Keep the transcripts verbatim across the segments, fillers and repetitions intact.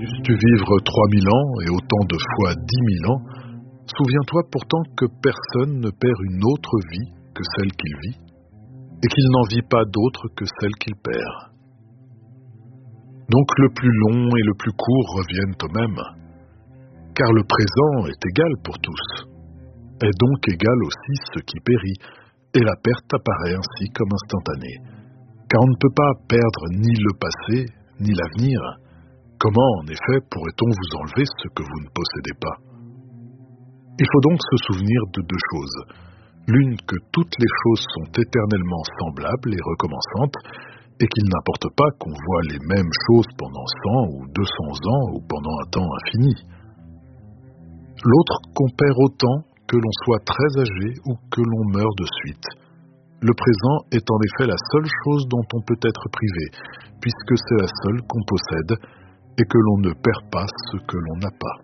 Eusses-tu vivre trois mille ans et autant de fois dix mille ans, souviens-toi pourtant que personne ne perd une autre vie que celle qu'il vit, et qu'il n'en vit pas d'autre que celle qu'il perd. Donc le plus long et le plus court reviennent au même, car le présent est égal pour tous, est donc égal aussi ce qui périt, et la perte apparaît ainsi comme instantanée, car on ne peut pas perdre ni le passé, ni l'avenir. Comment, en effet, pourrait-on vous enlever ce que vous ne possédez pas? Il faut donc se souvenir de deux choses. L'une, que toutes les choses sont éternellement semblables et recommençantes, et qu'il n'importe pas qu'on voit les mêmes choses pendant cent ou deux cents ans ou pendant un temps infini. L'autre, qu'on perd autant que l'on soit très âgé ou que l'on meurt de suite. Le présent est en effet la seule chose dont on peut être privé, puisque c'est la seule qu'on possède, et que l'on ne perd pas ce que l'on n'a pas.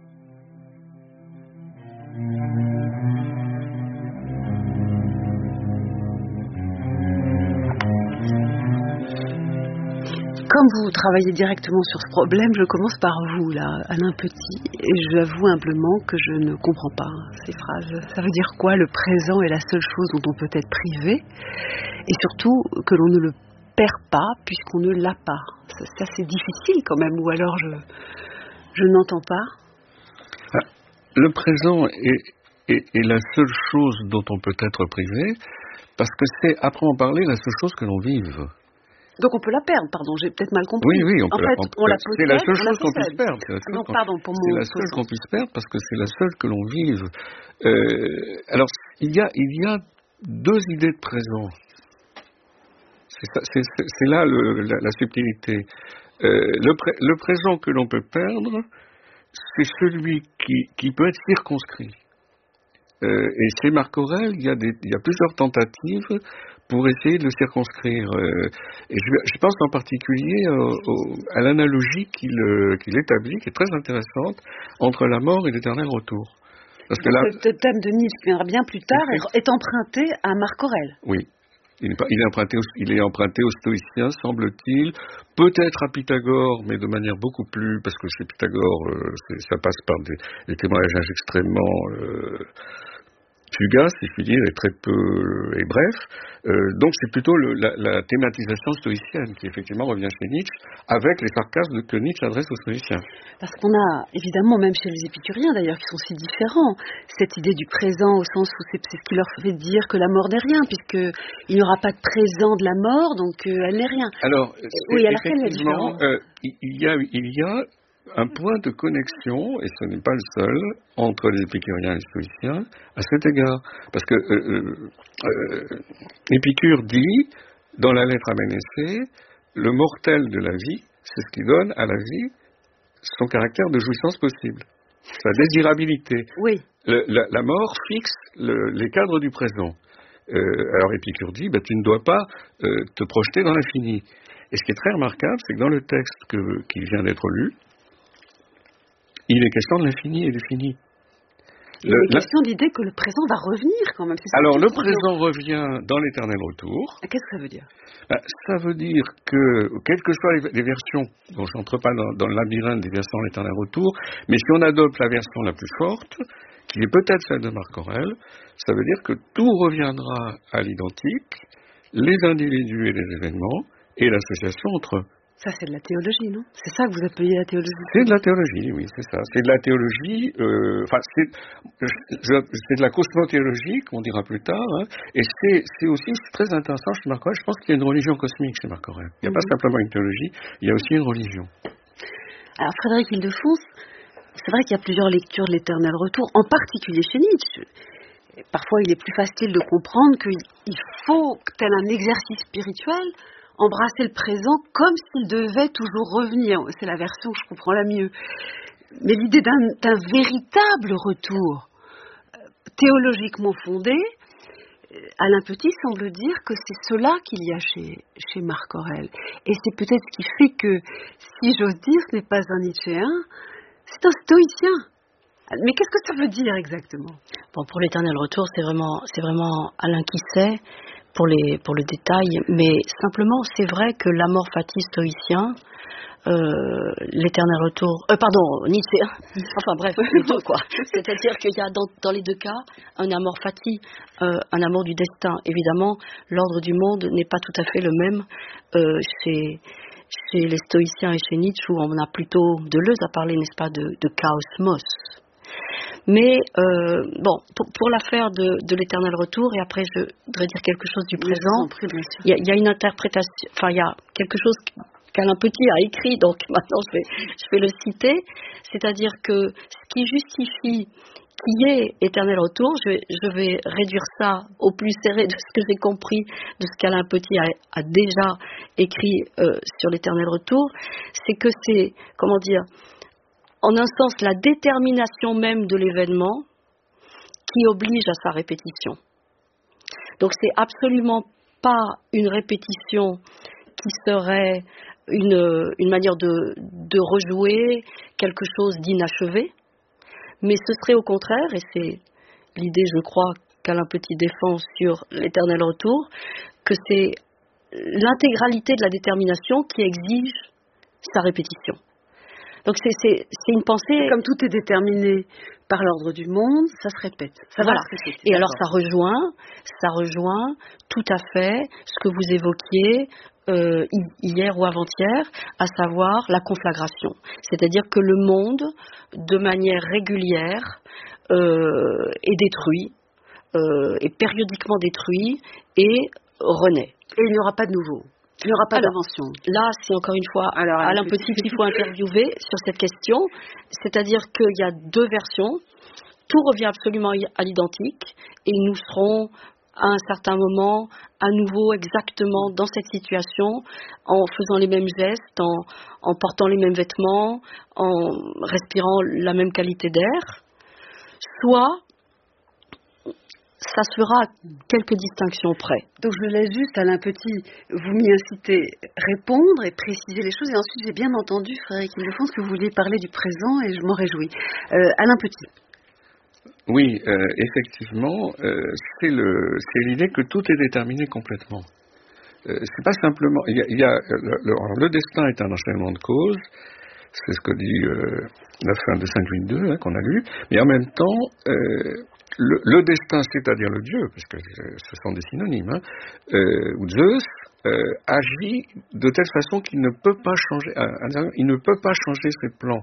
Comme vous travaillez directement sur ce problème, je commence par vous, là, Alain Petit, et j'avoue humblement que je ne comprends pas ces phrases. Ça veut dire quoi, le présent est la seule chose dont on peut être privé, et surtout que l'on ne le perd pas puisqu'on ne l'a pas. Ça, ça c'est difficile quand même, ou alors je, je n'entends pas. Le présent est, est, est la seule chose dont on peut être privé, parce que c'est, après en parler, la seule chose que l'on vive. Donc on peut la perdre, pardon, j'ai peut-être mal compris. Oui, oui, on en peut fait, la, on, on la possède, c'est la seule on chose qu'on puisse perdre. C'est la seule, non, qu'on, pardon, pour c'est la seule qu'on puisse perdre parce que c'est la seule que l'on vive. Euh, alors, il y a, il y a deux idées de présent. C'est, ça, c'est, c'est, c'est là le, la, la subtilité. Euh, le, pré, le présent que l'on peut perdre, c'est celui qui, qui peut être circonscrit. Euh, et chez Marc Aurèle, il y a des, il y a plusieurs tentatives pour essayer de le circonscrire. Euh, et je, je pense en particulier au, au, à l'analogie qu'il, euh, qu'il établit, qui est très intéressante, entre la mort et l'éternel retour. Parce que là, le thème de Nietzsche, qui viendra bien plus tard, est, est emprunté à Marc Aurèle. Oui. Il est, il, est emprunté au, il est emprunté aux stoïciens, semble-t-il, peut-être à Pythagore, mais de manière beaucoup plus, parce que chez Pythagore, euh, c'est, ça passe par des, des témoignages extrêmement euh, fugaces, si je puis dire, et très peu, euh, et bref. Euh, donc c'est plutôt le, la, la thématisation stoïcienne qui effectivement revient chez Nietzsche, avec les sarcasmes que Nietzsche adresse aux stoïciens. Parce qu'on a, évidemment, même chez les épicuriens d'ailleurs, qui sont si différents, cette idée du présent au sens où c'est, c'est ce qui leur fait dire que la mort n'est rien, puisqu'il n'y aura pas de présent de la mort, donc euh, elle n'est rien. Alors, oui, alors quelle est la différence ? euh, il y a, il y a un point de connexion, et ce n'est pas le seul, entre les épicuriens et les stoïciens, à cet égard. Parce que euh, euh, Épicure dit, dans la lettre à Ménécée, le mortel de la vie, c'est ce qui donne à la vie son caractère de jouissance possible, sa désirabilité. Oui. Le, la, la mort fixe le, les cadres du présent. Euh, alors Épicure dit, bah, tu ne dois pas euh, te projeter dans l'infini. Et ce qui est très remarquable, c'est que dans le texte que, qui vient d'être lu, il est question de l'infini et du fini. Il est question de l'idée que le présent va revenir quand même. C'est Alors le présent revient dans l'éternel retour. Qu'est-ce que ça veut dire ? Ben, ça veut dire que, quelles que soient les, les versions, dont je n'entre pas dans, dans le labyrinthe des versions de l'éternel retour, mais si on adopte la version la plus forte, qui est peut-être celle de Marc Aurèle, ça veut dire que tout reviendra à l'identique, les individus et les événements, et l'association entre eux. Ça, c'est de la théologie, non ? C'est ça que vous appeliez la théologie ? C'est de la théologie, oui, c'est ça. C'est de la théologie, enfin, euh, c'est, c'est de la cosmothéologie, qu'on dira plus tard, hein, et c'est, c'est aussi c'est très intéressant chez Marc Aurèle. Je pense qu'il y a une religion cosmique chez Marc Aurèle. Il n'y a mm-hmm. pas simplement une théologie, il y a aussi une religion. Alors, Frédéric Ildefonse, c'est vrai qu'il y a plusieurs lectures de l'éternel retour, en particulier chez Nietzsche. Parfois, il est plus facile de comprendre qu'il faut, tel un exercice spirituel, embrasser le présent comme s'il devait toujours revenir. C'est la version que je comprends la mieux. Mais l'idée d'un, d'un véritable retour théologiquement fondé, Alain Petit semble dire que c'est cela qu'il y a chez, chez Marc Aurèle. Et c'est peut-être ce qui fait que, si j'ose dire, ce n'est pas un Nietzschéen, c'est un stoïcien. Mais qu'est-ce que ça veut dire exactement ? Bon, pour l'éternel retour, c'est vraiment, c'est vraiment Alain qui sait. Pour, les, pour le détail, mais simplement c'est vrai que l'amor fati stoïcien euh, l'éternel retour, euh, pardon, Nietzsche, enfin bref, les deux quoi. C'est-à-dire qu'il y a dans, dans les deux cas un amor fati, euh, un amour du destin. Évidemment, l'ordre du monde n'est pas tout à fait le même euh, chez, chez les stoïciens et chez Nietzsche, où on a plutôt Deleuze à parler, n'est-ce pas, de, de chaosmos. Mais euh, bon, pour, pour l'affaire de, de l'éternel retour, et après je voudrais dire quelque chose du présent, il y, a, il y a une interprétation, enfin il y a quelque chose qu'Alain Petit a écrit, donc maintenant je vais, je vais le citer, c'est-à-dire que ce qui justifie qu'il y ait éternel retour, je vais, je vais réduire ça au plus serré de ce que j'ai compris de ce qu'Alain Petit a, a déjà écrit euh, sur l'éternel retour, c'est que c'est, comment dire, en un sens, la détermination même de l'événement qui oblige à sa répétition. Donc, c'est absolument pas une répétition qui serait une, une manière de, de rejouer quelque chose d'inachevé, mais ce serait au contraire, et c'est l'idée, je crois, qu'Alain Petit défend sur l'éternel retour, que c'est l'intégralité de la détermination qui exige sa répétition. Donc c'est, c'est, c'est une pensée... Comme tout est déterminé par l'ordre du monde, ça se répète. Ça voilà. va se répéter. Et alors ça rejoint, ça rejoint tout à fait ce que vous évoquiez euh, hier ou avant-hier, à savoir la conflagration. C'est-à-dire que le monde, de manière régulière, euh, est détruit, euh, est périodiquement détruit et renaît. Et il n'y aura pas de nouveau. Il n'y aura pas d'invention. Là, c'est encore une fois Alors, Alain Petit qu'il faut interviewer sur cette question. C'est-à-dire qu'il y a deux versions. Tout revient absolument à l'identique et nous serons à un certain moment à nouveau exactement dans cette situation en faisant les mêmes gestes, en, en portant les mêmes vêtements, en respirant la même qualité d'air. Soit ça se fera à quelques distinctions près. Donc je laisse juste Alain Petit vous m'y inciter répondre et préciser les choses. Et ensuite j'ai bien entendu, Frédéric Ile-de-France, que vous vouliez parler du présent et je m'en réjouis. Euh, Alain Petit. Oui, euh, effectivement, euh, c'est, le, c'est l'idée que tout est déterminé complètement. Euh, c'est pas simplement... Il y a, il y a, le, le, le destin est un enchaînement de causes, c'est ce que dit euh, la fin de cinq huit deux hein, qu'on a lu, mais en même temps... Euh, Le, le destin, c'est-à-dire le Dieu, parce que ce sont des synonymes, hein, euh, ou Zeus, euh, agit de telle façon qu'il ne peut pas changer, euh, il ne peut pas changer ses plans.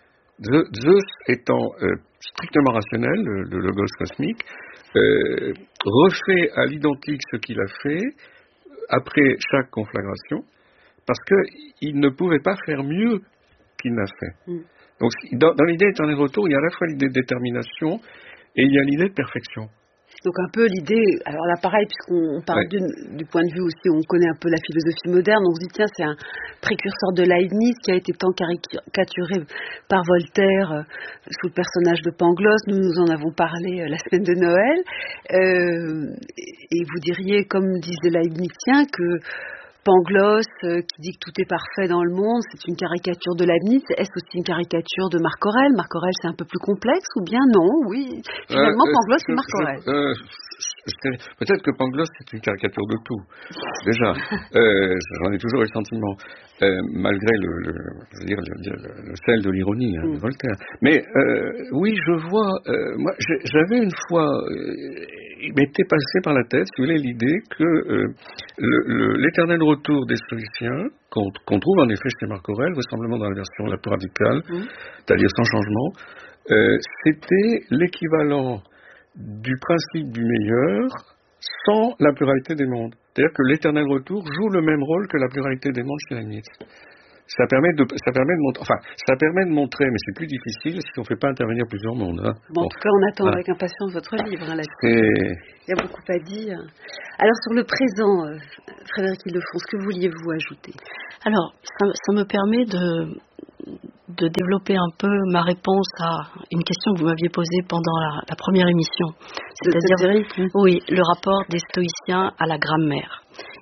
Zeus étant euh, strictement rationnel, le, le logos cosmique, euh, refait à l'identique ce qu'il a fait après chaque conflagration, parce qu'il ne pouvait pas faire mieux qu'il n'a fait. Mm. Donc, dans, dans l'idée éternel retour, il y a à la fois l'idée de détermination et il y a l'idée de perfection. Donc un peu l'idée, alors là pareil, puisqu'on parle ouais. du point de vue aussi, on connaît un peu la philosophie moderne, on se dit tiens c'est un précurseur de Leibniz qui a été tant caricaturé par Voltaire euh, sous le personnage de Pangloss, nous nous en avons parlé euh, la semaine de Noël, euh, et vous diriez comme disent les Leibniziens que Pangloss, euh, qui dit que tout est parfait dans le monde, c'est une caricature de Leibniz. Est-ce aussi une caricature de Marc Aurèle? Marc Aurèle, c'est un peu plus complexe ou bien non? Oui, finalement, euh, Pangloss, c'est Marc Aurèle. Euh, peut-être que Pangloss, c'est une caricature de tout, déjà. euh, j'en ai toujours eu le sentiment, euh, malgré le, le, je veux dire, le, le, le sel de l'ironie hein, mm. de Voltaire. Mais euh, oui, je vois, euh, moi, j'avais une fois... Euh, il m'était passé par la tête, si vous voulez, l'idée que euh, le, le, l'éternel retour des stoïciens, qu'on, qu'on trouve en effet chez Marc Aurèle, vraisemblablement dans la version la plus radicale, mmh. c'est-à-dire sans changement, euh, c'était l'équivalent du principe du meilleur sans la pluralité des mondes. C'est-à-dire que l'éternel retour joue le même rôle que la pluralité des mondes chez la Nietzsche. Ça permet de, ça permet de montrer, enfin, ça permet de montrer, mais c'est plus difficile si on ne fait pas intervenir plusieurs mondes. Hein. Bon, bon, en tout cas, on attend ah. avec impatience votre livre. Hein, là-dessus. Et... Il y a beaucoup à dire. Alors, sur le présent, euh, Frédéric Ile-de-France, que vouliez-vous ajouter? Alors, ça, ça me permet de, de développer un peu ma réponse à une question que vous m'aviez posée pendant la, la première émission. C'est-à-dire, de oui, le rapport des stoïciens à la grammaire.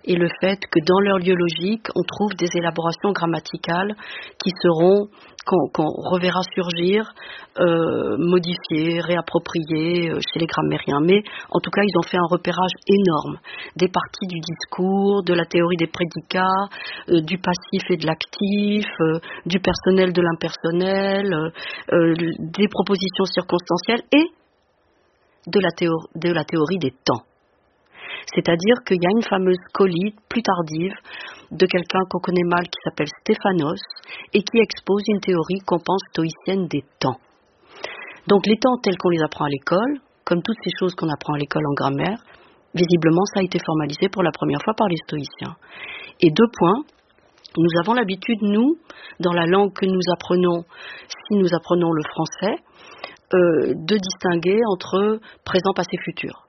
et le fait que dans leur lieu logique, on trouve des élaborations grammaticales qui seront, qu'on, qu'on reverra surgir, euh, modifiées, réappropriées euh, chez les grammairiens. Mais en tout cas, ils ont fait un repérage énorme des parties du discours, de la théorie des prédicats, euh, du passif et de l'actif, euh, du personnel de l'impersonnel, euh, euh, des propositions circonstancielles et de la, théor- de la théorie des temps. C'est-à-dire qu'il y a une fameuse colite plus tardive de quelqu'un qu'on connaît mal qui s'appelle Stéphanos et qui expose une théorie qu'on pense stoïcienne des temps. Donc les temps tels qu'on les apprend à l'école, comme toutes ces choses qu'on apprend à l'école en grammaire, visiblement ça a été formalisé pour la première fois par les stoïciens. Et deux points, nous avons l'habitude, nous, dans la langue que nous apprenons, si nous apprenons le français, euh, de distinguer entre présent, passé, futur.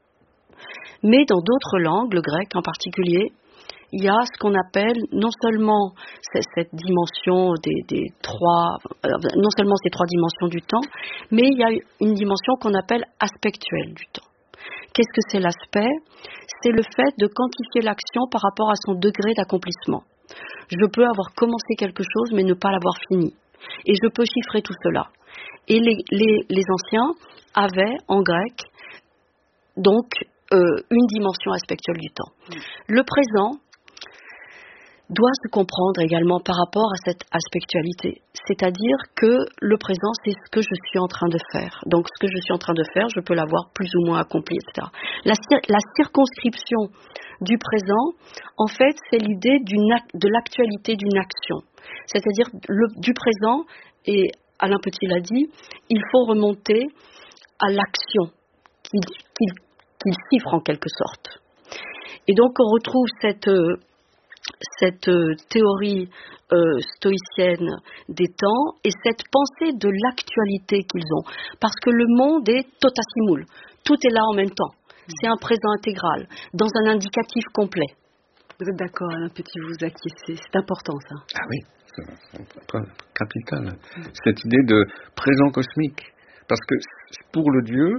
Mais dans d'autres langues, le grec en particulier, il y a ce qu'on appelle non seulement cette dimension des, des trois, euh, non seulement ces trois dimensions du temps, mais il y a une dimension qu'on appelle aspectuelle du temps. Qu'est-ce que c'est l'aspect ? C'est le fait de quantifier l'action par rapport à son degré d'accomplissement. Je peux avoir commencé quelque chose, mais ne pas l'avoir fini. Et je peux chiffrer tout cela. Et les, les, les anciens avaient, en grec, donc, euh, une dimension aspectuelle du temps. Mmh. Le présent doit se comprendre également par rapport à cette aspectualité. C'est-à-dire que le présent, c'est ce que je suis en train de faire. Donc, ce que je suis en train de faire, je peux l'avoir plus ou moins accompli, et cetera. La, la circonscription du présent, en fait, c'est l'idée d'une, de l'actualité d'une action. C'est-à-dire le, du présent, et Alain Petit l'a dit, il faut remonter à l'action qu'il, qu'il, qu'il chiffre en quelque sorte. Et donc, on retrouve cette... Euh, cette euh, théorie euh, stoïcienne des temps et cette pensée de l'actualité qu'ils ont. Parce que le monde est totasimul. Tout est là en même temps. C'est un présent intégral, dans un indicatif complet. Vous êtes d'accord, Alain Petit, vous acquiescez. C'est important, ça. Ah oui, c'est capital. Cette idée de présent cosmique. Parce que pour le Dieu,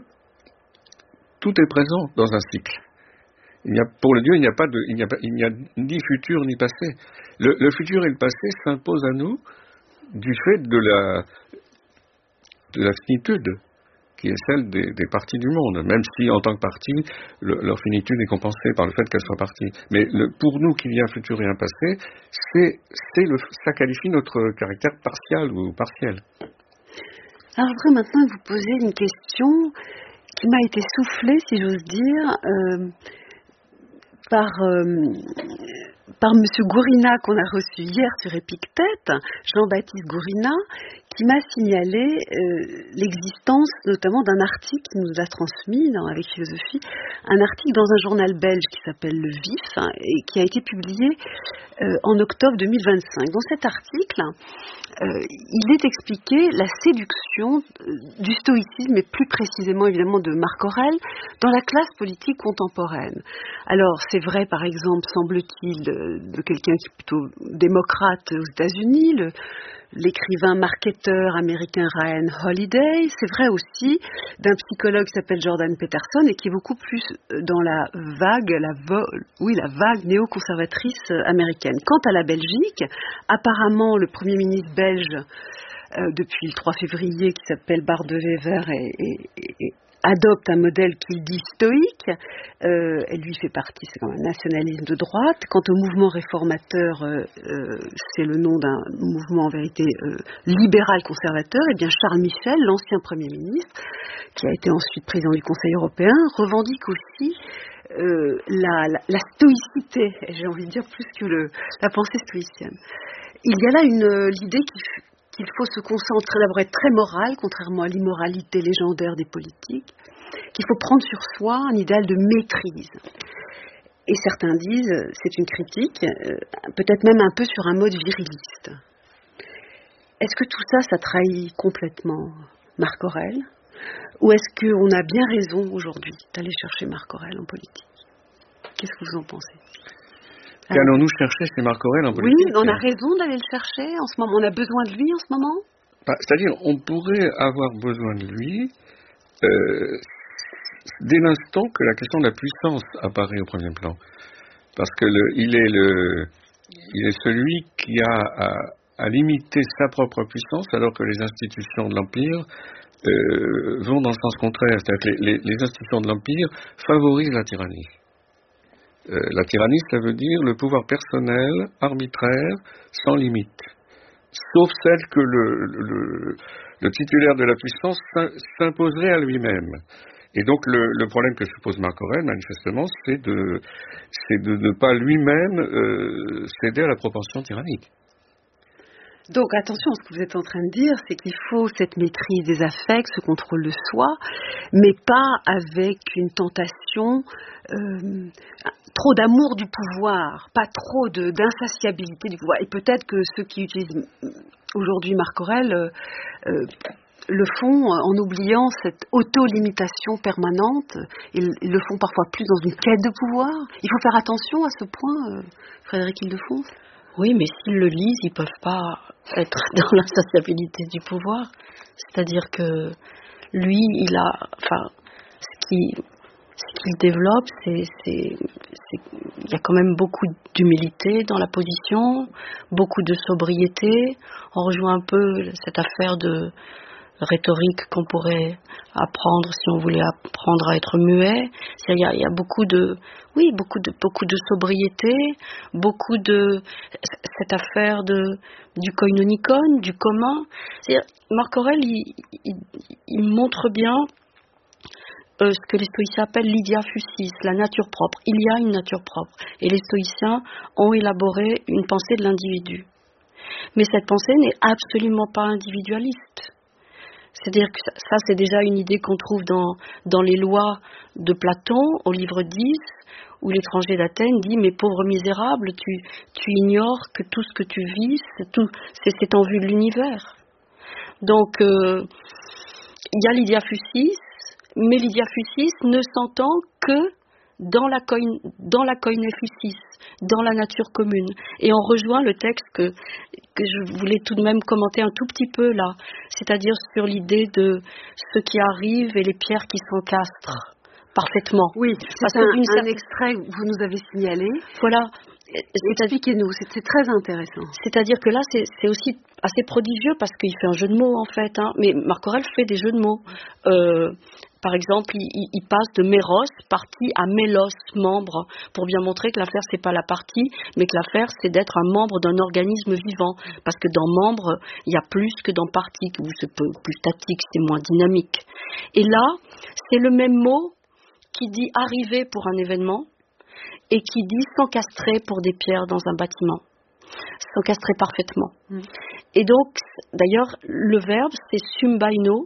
tout est présent dans un cycle. Il n'y a, pour le Dieu, il n'y a pas de, il n'y a, il n'y a ni futur ni passé. Le, le futur et le passé s'imposent à nous du fait de la, de la finitude qui est celle des, des parties du monde. Même si, en tant que partie, le, leur finitude est compensée par le fait qu'elles soient parties. Mais le, pour nous, qu'il y a un futur et un passé, c'est, c'est le, ça qualifie notre caractère partial ou partiel. Alors, je voudrais maintenant vous poser une question qui m'a été soufflée, si j'ose dire. Euh, par, euh, par M. Gourina qu'on a reçu hier sur Épictète, Jean-Baptiste Gourina, qui m'a signalé euh, l'existence notamment d'un article qu'il nous a transmis dans, avec Philosophie, un article dans un journal belge qui s'appelle Le Vif hein, et qui a été publié euh, en octobre deux mille vingt-cinq. Dans cet article, euh, il est expliqué la séduction euh, du stoïcisme et plus précisément évidemment de Marc Aurèle dans la classe politique contemporaine. Alors c'est vrai par exemple, semble-t-il, de, de quelqu'un qui est plutôt démocrate aux États-Unis, le l'écrivain marketeur américain Ryan Holiday, c'est vrai aussi d'un psychologue qui s'appelle Jordan Peterson et qui est beaucoup plus dans la vague, la vo- oui, la vague néoconservatrice américaine. Quant à la Belgique, apparemment le Premier ministre belge euh, depuis le trois février qui s'appelle Bart de Wever et, et, et adopte un modèle qu'il dit stoïque, euh, elle lui fait partie, c'est quand même un nationalisme de droite. Quant au mouvement réformateur, euh, euh, c'est le nom d'un mouvement en vérité euh, libéral-conservateur, et bien Charles Michel, l'ancien Premier ministre, qui a été ensuite président du Conseil européen, revendique aussi euh, la, la, la stoïcité, j'ai envie de dire plus que le, la pensée stoïcienne. Il y a là une, l'idée qui qu'il faut se concentrer, d'abord être très moral, contrairement à l'immoralité légendaire des politiques, qu'il faut prendre sur soi un idéal de maîtrise. Et certains disent, c'est une critique, euh, peut-être même un peu sur un mode viriliste. Est-ce que tout ça, ça trahit complètement Marc Aurèle ? Ou est-ce qu'on a bien raison aujourd'hui d'aller chercher Marc Aurèle en politique ? Qu'est-ce que vous en pensez ? Qu'allons-nous chercher chez Marc Aurèle en politique ? Oui, on a raison d'aller le chercher en ce moment. On a besoin de lui en ce moment ? Bah, c'est-à-dire, on pourrait avoir besoin de lui euh, dès l'instant que la question de la puissance apparaît au premier plan. parce que le, il est le, il est celui qui a à, à limiter sa propre puissance, alors que les institutions de l'Empire euh, vont dans le sens contraire. C'est-à-dire que les, les, les institutions de l'Empire favorisent la tyrannie. Euh, la tyrannie, ça veut dire le pouvoir personnel, arbitraire, sans limite. Sauf celle que le, le, le titulaire de la puissance s'imposerait à lui-même. Et donc le, le problème que se pose Marc Aurèle, manifestement, c'est de, c'est de ne pas lui-même euh, céder à la propension tyrannique. Donc attention, ce que vous êtes en train de dire, c'est qu'il faut cette maîtrise des affects, ce contrôle de soi, mais pas avec une tentation, euh, trop d'amour du pouvoir, pas trop de, d'insatiabilité du pouvoir. Et peut-être que ceux qui utilisent aujourd'hui Marc Aurèle euh, euh, le font en oubliant cette auto-limitation permanente, ils, ils le font parfois plus dans une quête de pouvoir. Il faut faire attention à ce point, euh, Frédéric Ildefonse. Oui, mais s'ils le lisent, ils ne peuvent pas être dans l'insatiabilité du pouvoir. C'est-à-dire que lui, il a, enfin, ce qu'il, ce qu'il développe, c'est, c'est, c'est, il y a quand même beaucoup d'humilité dans la position, beaucoup de sobriété. On rejoint un peu cette affaire de rhétorique qu'on pourrait apprendre si on voulait apprendre à être muet. Il y a, il y a beaucoup de, oui, beaucoup de, beaucoup de sobriété, beaucoup de cette affaire de du koinonikon, du commun. C'est-à-dire, Marc Aurèle, il, il, il montre bien euh, ce que les stoïciens appellent l'idia fusis, la nature propre. Il y a une nature propre, et les stoïciens ont élaboré une pensée de l'individu. Mais cette pensée n'est absolument pas individualiste. C'est-à-dire que ça, ça, c'est déjà une idée qu'on trouve dans, dans les lois de Platon, au livre dix, où l'étranger d'Athènes dit « Mais pauvre misérable, tu, tu ignores que tout ce que tu vis, c'est, tout, c'est, c'est en vue de l'univers. » Donc, euh, il y a l'idia fusis, mais l'idia fusis ne s'entend que dans la koin, dans la koine fusis, dans la nature commune. Et on rejoint le texte que, que je voulais tout de même commenter un tout petit peu là, c'est-à-dire sur l'idée de ce qui arrive et les pierres qui s'encastrent parfaitement. Oui, c'est Parce un, un certaine... extrait que vous nous avez signalé. Voilà. Expliquez-nous, c'est, c'est très intéressant. C'est-à-dire que là, c'est, c'est aussi assez prodigieux parce qu'il fait un jeu de mots en fait. Hein. Mais Marc Aurèle fait des jeux de mots. Euh, Par exemple, il, il passe de méros, partie, à mélos, membre, pour bien montrer que l'affaire, c'est pas la partie, mais que l'affaire, c'est d'être un membre d'un organisme vivant. Parce que dans membre, il y a plus que dans partie, où c'est plus statique, c'est moins dynamique. Et là, c'est le même mot qui dit arriver pour un événement et qui dit s'encastrer pour des pierres dans un bâtiment. S'encastrer parfaitement. Mm. Et donc, d'ailleurs, le verbe, c'est sumbaino.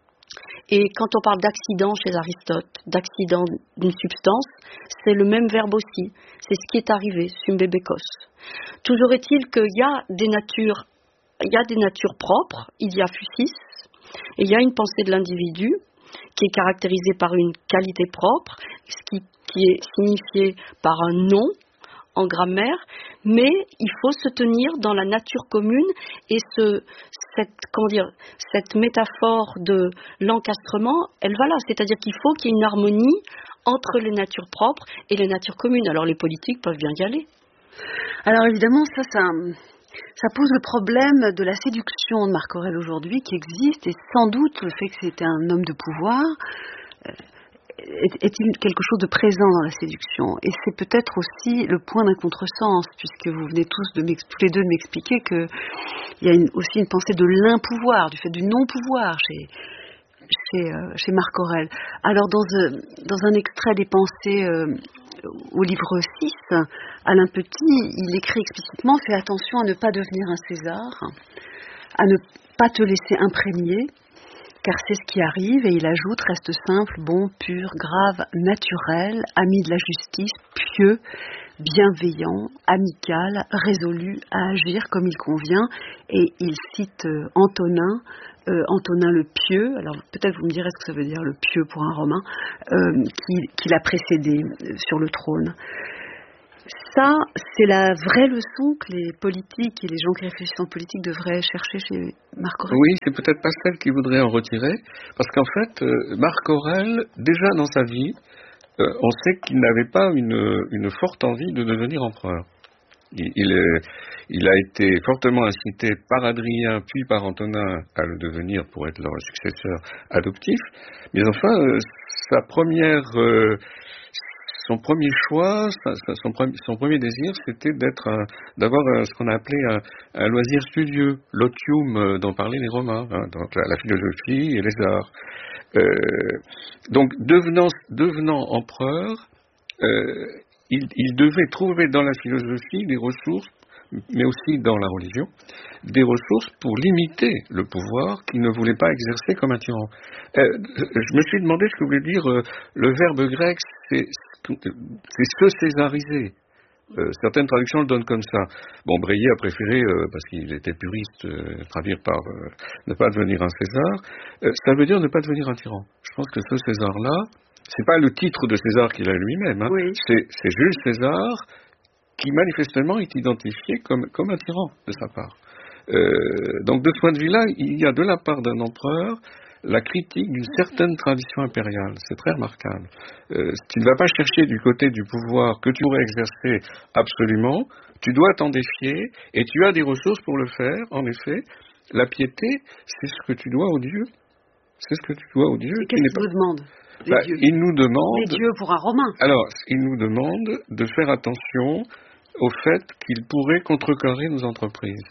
Et quand on parle d'accident chez Aristote, d'accident d'une substance, c'est le même verbe aussi. C'est ce qui est arrivé, sumbebekos. Toujours est-il qu'il y a des natures, il y a des natures propres, idia fusis, et il y a une pensée de l'individu qui est caractérisée par une qualité propre, ce qui, qui est signifié par un nom en grammaire, mais il faut se tenir dans la nature commune et ce, cette, comment dire, cette métaphore de l'encastrement, elle va là, c'est-à-dire qu'il faut qu'il y ait une harmonie entre les natures propres et les natures communes. Alors les politiques peuvent bien y aller. Alors évidemment, ça, ça, ça pose le problème de la séduction de Marc Aurèle aujourd'hui qui existe, et sans doute le fait que c'était un homme de pouvoir euh, est-il quelque chose de présent dans la séduction? Et c'est peut-être aussi le point d'un contresens, puisque vous venez tous, de tous les deux de m'expliquer qu'il y a une, aussi une pensée de l'impouvoir, du fait du non-pouvoir chez, chez, euh, chez Marc Aurèle. Alors dans, euh, dans un extrait des pensées euh, au livre six, Alain Petit, il écrit explicitement « Fais attention à ne pas devenir un César, à ne pas te laisser imprégner, car c'est ce qui arrive, et il ajoute, reste simple, bon, pur, grave, naturel, ami de la justice, pieux, bienveillant, amical, résolu à agir comme il convient. » Et il cite euh, Antonin, euh, Antonin le pieux, alors peut-être vous me direz ce que ça veut dire le pieux pour un Romain, euh, qui, qui l'a précédé euh, sur le trône. Ça, c'est la vraie leçon que les politiques et les gens qui réfléchissent en politique devraient chercher chez Marc Aurèle. Oui, c'est peut-être pas celle qui voudrait en retirer, parce qu'en fait, euh, Marc Aurèle, déjà dans sa vie, euh, on sait qu'il n'avait pas une, une forte envie de devenir empereur. Il, il, est, il a été fortement incité par Adrien puis par Antonin à le devenir pour être leur successeur adoptif. Mais enfin, euh, sa première, euh, son premier choix, sa, sa, son, premier, son premier désir, c'était d'être, un, d'avoir un, ce qu'on a appelé un, un loisir studieux, l'otium euh, dont parlaient les Romains, hein, donc la, la philosophie et les arts. Euh, donc devenant, devenant empereur, euh, il, il devait trouver dans la philosophie des ressources, mais aussi dans la religion, des ressources pour limiter le pouvoir qu'il ne voulait pas exercer comme un tyran. Euh, je me suis demandé ce que voulait dire euh, le verbe grec, c'est, c'est se césariser. Euh, certaines traductions le donnent comme ça. Bon, Breillet a préféré, euh, parce qu'il était puriste, euh, traduire par euh, ne pas devenir un César. Euh, ça veut dire ne pas devenir un tyran. Je pense que ce César-là, c'est pas le titre de César qu'il a lui-même, hein. Oui. c'est, c'est Jules César qui manifestement est identifié comme, comme un tyran de sa part. Euh, donc de ce point de vue-là, il y a de la part d'un empereur la critique d'une certaine tradition impériale. C'est très remarquable. Euh, tu ne vas pas chercher du côté du pouvoir que tu aurais exercé absolument, tu dois t'en défier, et tu as des ressources pour le faire, en effet. La piété, c'est ce que tu dois aux dieux. C'est ce que tu dois aux dieux. Qu'est-ce qu'ils vous demandent, les bah, dieux Il nous demande... Les dieux pour un Romain. Alors, il nous demande de faire attention au fait qu'il pourrait contrecarrer nos entreprises.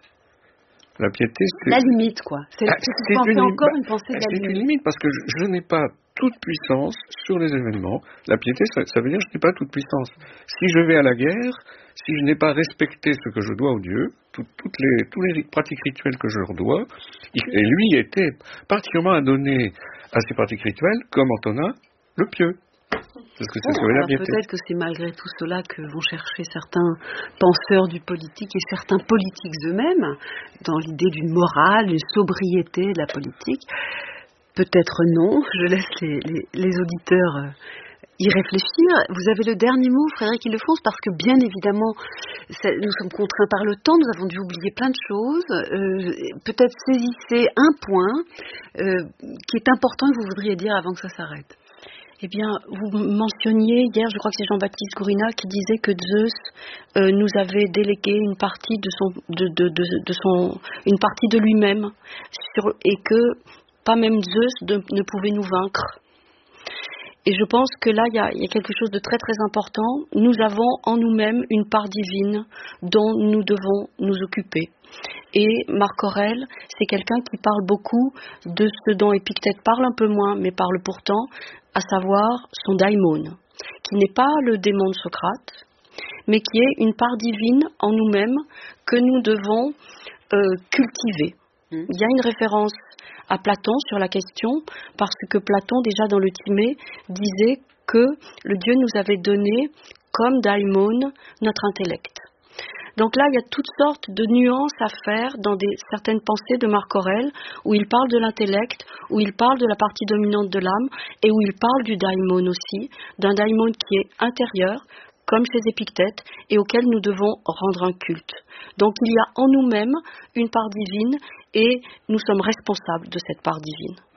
La piété, c'est... La limite, quoi. C'est, ah, c'est, c'est une, une, encore bah, une pensée de la c'est limite. une limite, parce que je, je n'ai pas toute puissance sur les événements. La piété, ça, ça veut dire que je n'ai pas toute puissance. Si je vais à la guerre, si je n'ai pas respecté ce que je dois aux dieux, tout, toutes les, tous les pratiques rituelles que je leur dois, et lui était particulièrement adonné à ces pratiques rituelles, comme Antonin, le pieux. Parce que c'est bon, la peut-être que c'est malgré tout cela que vont chercher certains penseurs du politique et certains politiques eux-mêmes, dans l'idée d'une morale, d'une sobriété de la politique. Peut-être non, je laisse les, les, les auditeurs y réfléchir. Vous avez le dernier mot, Frédéric Ildefonse, parce que bien évidemment, ça, nous sommes contraints par le temps, nous avons dû oublier plein de choses. Euh, peut-être saisissez un point euh, qui est important et que vous voudriez dire avant que ça s'arrête. Eh bien, vous mentionniez hier, je crois que c'est Jean-Baptiste Gourina qui disait que Zeus euh, nous avait délégué une partie de son, de, de, de, de son, une partie de lui-même, sur, et que pas même Zeus de, ne pouvait nous vaincre. Et je pense que là, il y a, il y a quelque chose de très très important. Nous avons en nous-mêmes une part divine dont nous devons nous occuper. Et Marc Aurèle, c'est quelqu'un qui parle beaucoup de ce dont Épictète parle un peu moins, mais parle pourtant, à savoir son daimon, qui n'est pas le démon de Socrate, mais qui est une part divine en nous-mêmes que nous devons euh, cultiver. Mmh. Il y a une référence à Platon sur la question, parce que Platon, déjà dans le Timée, disait que le Dieu nous avait donné comme daimon notre intellect. Donc là, il y a toutes sortes de nuances à faire dans des, certaines pensées de Marc Aurèle, où il parle de l'intellect, où il parle de la partie dominante de l'âme, et où il parle du daimon aussi, d'un daimon qui est intérieur, comme chez Épictète, et auquel nous devons rendre un culte. Donc il y a en nous-mêmes une part divine, et nous sommes responsables de cette part divine.